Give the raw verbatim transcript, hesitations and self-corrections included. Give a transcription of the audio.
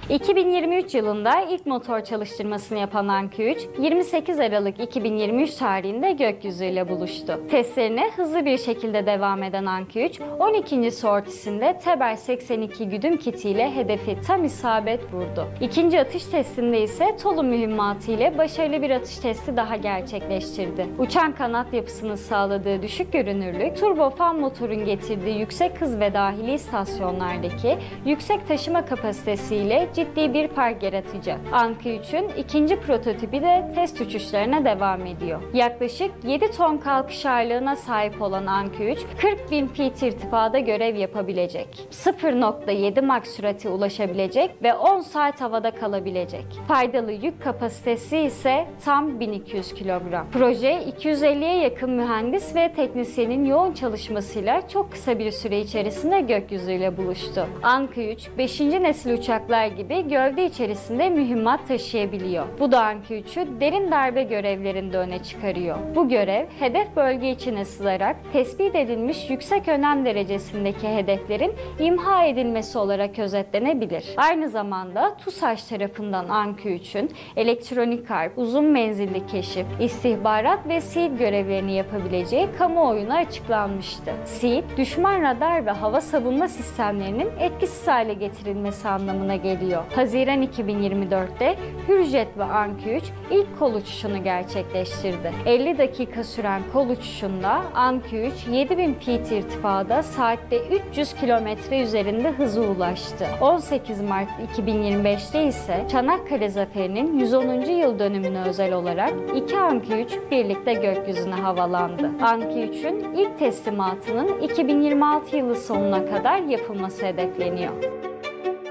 iki bin yirmi üç yılında ilk motor çalıştırmasını yapan Anka üç, yirmi sekiz Aralık iki bin yirmi üç tarihinde gökyüzüyle buluştu. Testlerine hızlı bir şekilde devam eden Anka üç, on ikinci sortisinde Teber seksen iki güdüm kitiyle hedefi tam isabet vurdu. İkinci atış testinde ise Tolu mühimmatı ile başarılı bir atış testi daha gerçekleştirdi. Uçan kanat yapısını sağladığı düşük görünürlük, turbofan motorun getirdiği yüksek hız ve dahili istasyonlardaki yüksek taşıma kapasitesiyle ciddi bir fark yaratacak. Anka üçün ikinci prototipi de test uçuşlarına devam ediyor. Yaklaşık yedi ton kalkış ağırlığına sahip olan Anka üç, kırk bin feet irtifada görev yapabilecek. sıfır nokta yedi Mach sürate ulaşabilecek ve on saat havada kalabilecek. Faydalı yük kapasitesi ise tam bin iki yüz kilogram. Proje iki yüz elliye yakın mühendis ve teknisyenin yoğun çalışmasıyla çok kısa bir süre içerisinde gökyüzüyle buluştu. Anka üç, beşinci nesil uçaklar gibi gövde içerisinde mühimmat taşıyabiliyor. Bu da Anka üçü derin darbe görevlerinde öne çıkarıyor. Bu görev, hedef bölge içine sızarak tespit edilmiş yüksek önem derecesindeki hedeflerin imha edilmesi olarak özetlenebilir. Aynı zamanda TUSAŞ tarafından Anka üçün elektronik harp, uzun menzilli keşif, istihbarat ve SEAD görevlerini yapabileceği kamuoyuna açıklanmıştı. SEAD, düşman radar ve hava savunma sistemlerinin etkisiz hale getirilmesi anlamına geliyor. Haziran iki bin yirmi dörtte Hürjet ve Anka üç ilk kol uçuşunu gerçekleştirdi. elli dakika süren kol uçuşunda Anka üç yedi bin feet irtifada saatte üç yüz kilometre üzerinde hıza ulaştı. on sekiz Mart iki bin yirmi beşte ise Çanakkale Zaferi'nin yüz onuncu yıl dönümüne özel olarak iki Anka üç birlikte gökyüzüne havalandı. Anka üçün ilk teslimatının iki bin yirmi altı yılı sonuna kadar yapılması hedefleniyor.